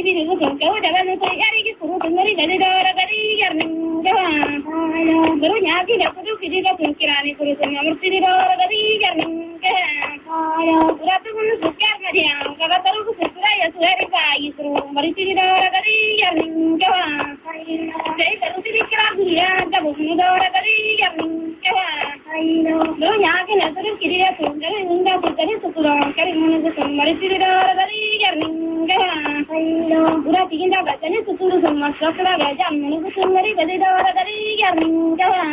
biri mutum kau da wani sai yari ki suru tun gari gari da wara gari yarnin gawa guru nyaki da kudu kidi da tun kirani kuru sun amurti da wara gari yarnin gawa uratu bunu sukyar mariya kaga taru ku sura ya suhari ka yisru mariti da wara gari yarnin gawa sai taru kidi kira duriya da bunu da wara gari yarnin gawa guru nyaki na suru kidi da tun gari nunda ku gari sukuro kari munu sun mariti da wara gari yarnin gawa Ura tiginda batane suturu sama sakla gaja menu sumari gadi dawara gadi yarning gawa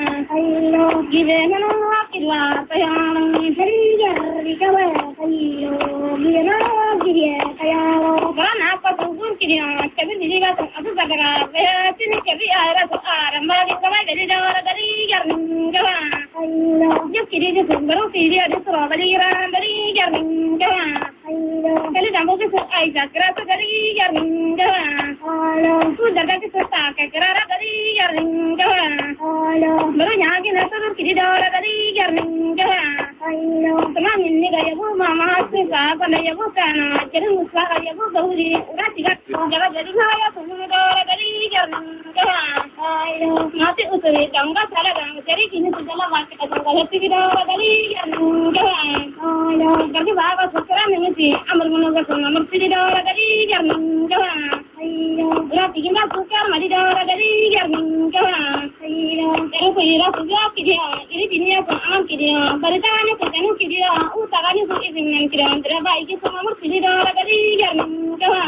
gibe nanu akirwa payang hari yarri gawa kayo gibe nanu gibe kayo kana apa tugur kiriya kabi diga to abu bagara kaya sini kabi ara to aramba di kawai gadi dawara gadi yarning gawa yo kiri de sumbaru kiri ade sura gadi gadi yarning gawa kali dambo ke ai jakra to gadi yarning gawa tu jaga ke sota ke kerara gadi yarning gawa baru nyagi na to kiri dawara gadi yarning gawa tamam inni gaya bu mama se ka kana ya bu kana kiri musla ya bu gauri ura tiga jaga gadi gaya tu dawara gadi yarning gawa mati usuri danga sala danga jari kini sujala waktu kadang kiri dawara gadi yarning gawa gadi bawa sukra nimisi amar munoga sunga murti dawara gadi yarning gawa ura tiga sukar mari dawara gadi yarning gawa jari kiri sujala kiri ini bini apa am kiri baritane kanu kiri utagani su izin kiri andra bai ki sunga murti dawara gadi yarning gawa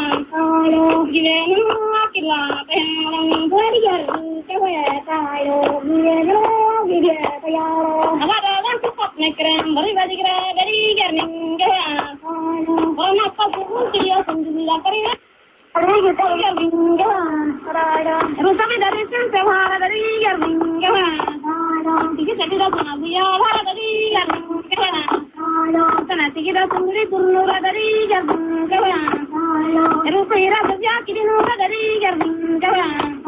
givenu akila pelang bari yarning gawa tayo givenu givenu tayo agara dan support nekram bari badi gadi yarning gawa ona apa pun kiri sendiri karena Aduh, kita yarning gawa rusabe dari sen sehara dari yarning gawa tiga jadi dah sana dia hara dari yarning gawa sana tiga dah sendiri turunura dari yarning gawa rusira kerja kiri nura dari yarning gawa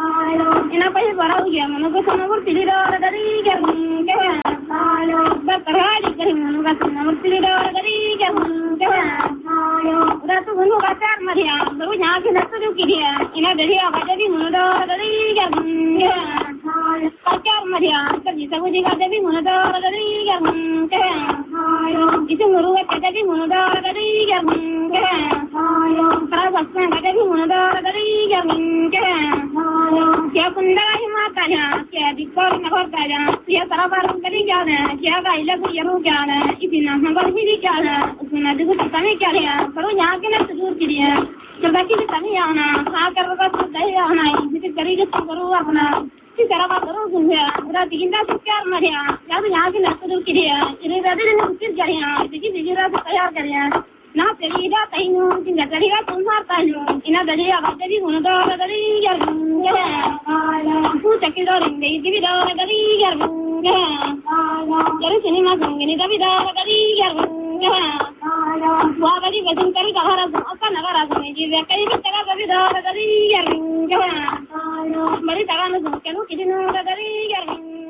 ina pai barau ya manu sana murti dari yarning gawa berterhadi dari manu sana murti dari yarning gawa udah tu manu kasar Maria baru nyaki nasi kiri ina dari apa jadi manu dari yarning gawa kasar Maria kerja sabu juga jadi manu dari yarning gawa itu muru jadi manu dari yarning gawa Prasasna jadi manu dari yarning gawa क्या कुंडा ही माता है क्या दिक्कत न करता है क्या सारा बार करी जाना क्या गाइला को यरो जाना इतना हम बार भी जाना उसने देखो पता नहीं क्या है पर यहाँ के ना दूर की है जब बाकी से नहीं आना खा कर बस दही आना इसे करी जो करो अपना इस तरह बात करो सुनिए पूरा दिखना सब क्या मरिया या तो यहाँ के ना दूर की है इन्हें राधे ने उचित करिए इसी दिखी रात तैयार करिए ना तेरीदा तैनु जिंदा तेरीदा तुम मारता है इना दली आवाज़ भी होने दो दली यार तू चक्कीदार इंगे इसी दो दली यार जरे सिनेमा संगीत दबी दो दली यार वहाँ बड़ी वजन करी कहाँ राज़ अक्का नगा राज़ में जीवे कहीं भी जगह दबी दो दली यार बड़ी जगह में सुन के लो किसी ने दली यार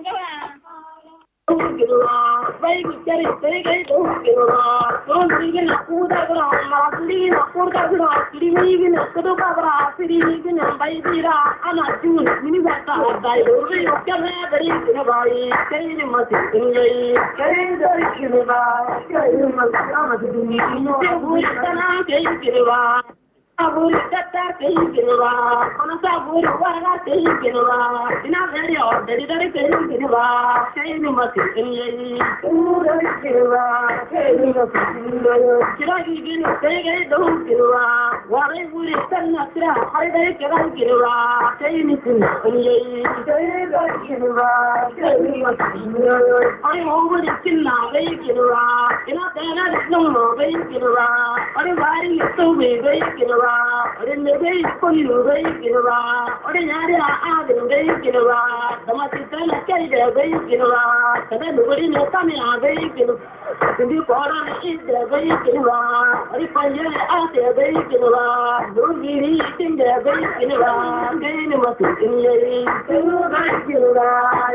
Baik cari gay tu kalau begini aku dah berang malah sendiri aku dah berang sendiri begini aku tu berang sendiri begini baik tidak anak jun ini baca baik orang yang dari sini baik kali masih tinggal kali dari sini baik kali masih tinggal ini tanah kali sini baik Abur datar kali kiriwa, kono sabur warga kali kiriwa, ina dari order dari kali kiriwa, kali ni masih ini, dari kiriwa, kali masih ini, kira gini kali dong kiriwa, warai buri tanah kira hari dari kali kiriwa, kali ni ini, kali dari kiriwa, kali masih ini, hari mau buri kena kali kiriwa, ina tanah nunggu kali kiriwa, hari hari itu kali kiriwa. Orang negeri pun negeri kira, orang nyari ada negeri kira, sama kita nak cari negeri kira, kita negeri ni kami negeri kira, Hindi koran ida bai kinwa, ari panja ate bai kinwa, dogiri tinda bai kinwa, gaini matu kinye, kinu bai kinwa,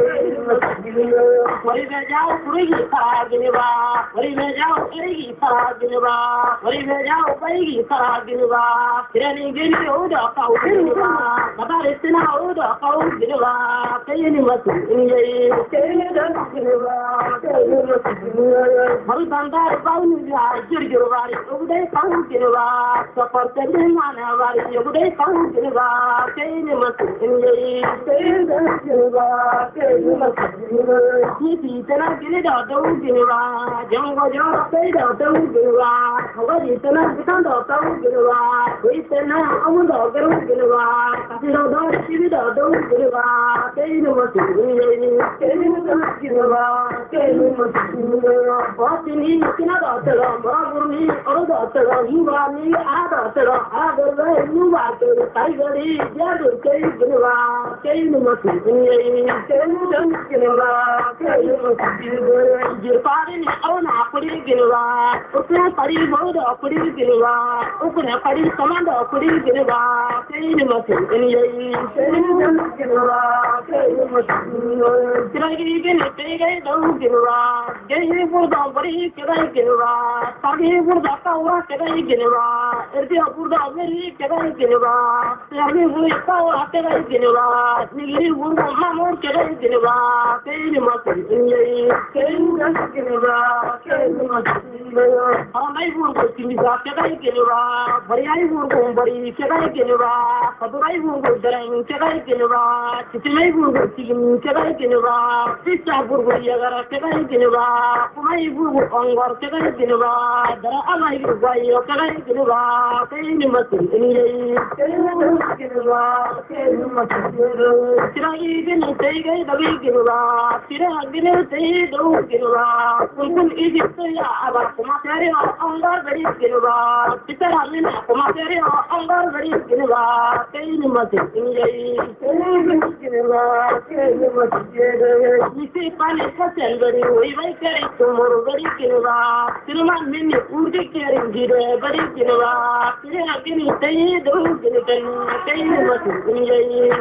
matu kinye. Wari me jao kurigi para kinwa, wari me jao kurigi para kinwa, wari me jao baigi para kinwa, kirani gini uda kau kinwa, kabare sina uda kau kinwa, kaini matu kinye, kaini matu kinwa, kaini matu kinye. Hari bandar baunu ya jirgin wari ubudai kahu girwa safar tande mana wari ubudai kahu girwa kai ne masu inyayi kai da girwa kai ne masu inyayi ni ti tana gine da dau girwa jango jara kai da dau girwa hawari tana bitan da dau girwa kai tana amu da garu girwa kasi da dau shi da dau girwa kai ne masu inyayi kai ne masu girwa kai ne masu inyayi Watini kinadotelo moragurni orodotelo yuvani adotelo agorwe yuvakelo taigari jadu kei ginwa kei numasi inye kei numasi ginwa kei numasi ginwa jirpari ni awna apuri ginwa ukne pari bodo apuri ginwa ukne pari samando apuri ginwa kei numasi inye kei numasi ginwa kei numasi ginwa tiragi gini tirgai dau ginwa kei burda bari kedai ginwa tagi burda kawa kedai ginwa erdi burda meri kedai ginwa tagi burda kawa kedai ginwa nigiri burda mamur kedai ginwa kei mati inye kei mati ginwa kei mati inye amai burda kimisa kedai ginwa bari ai burda bari kedai ginwa kadurai burda dereng kedai ginwa kitimai burda kim kedai ginwa sisa burda yagara kedai ginwa kumai burda ongor kedai ginwa dara amai burda yo kedai ginwa kei mati inye kei mati ginwa kei mati inye tirai gini tei gai dabi ginwa tirai gini tei dau ginwa kun Egypt ya abar kuma tere ongor dari ginwa titara mina kuma tere ongor dari ginwa kei mati inye kei mati ginwa kei mati inye isi pani kasen dari oi vai kare tumur dari ginwa tiruman mini urdi kere gire dari ginwa tirai gini tei dau gini kan kei mati inye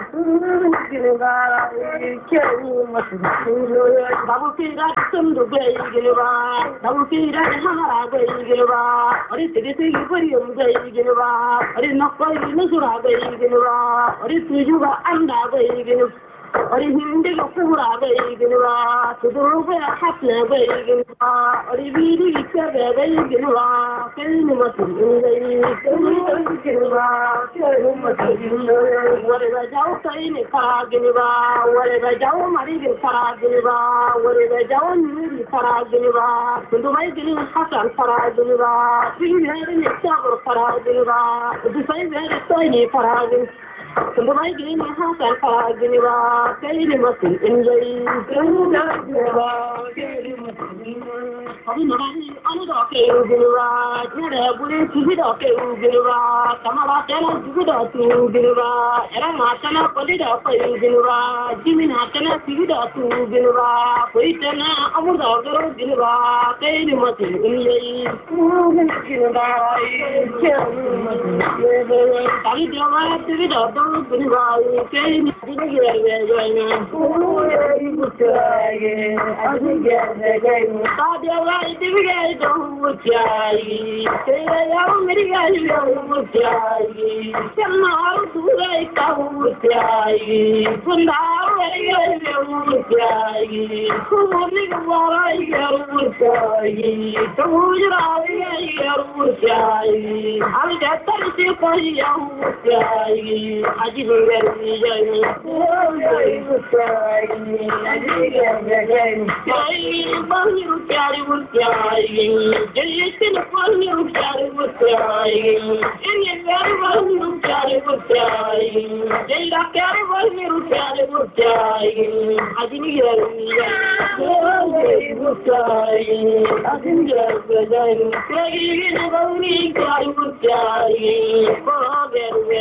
ginwa kei mati inye babu kira sundu gai ginwa babu kira hamara gai ginwa ari tege tege bari gai ginwa ari nakkoi nusura gai ginwa ari tujuba anda gai ginwa Ori hindi ko pura gai ginwa tuduru ba hatna gai ginwa ori biri kabe gai ginwa kei mati inye kei mati ginwa kei mati inye wale ba jao kai ne kara ginwa wale ba jao mari gin kara ginwa wale ba jao nuri kara ginwa tundu mai gini hasan kara ginwa sigi hari ne sabur kara ginwa dusai hari toy ne kara ginwa tundu mai gini hasan kara ginwa kei mati inye kei mati ginwa kei mati inye Abi nari anu da kei ginwa jere bule chigi da kei ginwa kamara tela chigi da ginwa era matana poli da kei ginwa jimina tela chigi da ginwa koi tena amur da garo ginwa kei mati inye ginwa tagi dewa chigi da ginwa kei mati ginwa Adi divigai dou chai tere yau meri gai dou chai chamau durai kau chai kundau meri gai dou chai kumuni gwarai dou chai tujrai dou chai al jatar se koi dou chai aji meri gai dou chai aji bani chai Jayastin Pali Ruchari Ruchari, Indian Gary Valley Ruchari Ruchari, Jayla Gary Valley Ruchari Ruchari, Adinga Ruchari, Adinga Ruchari, Ruchari,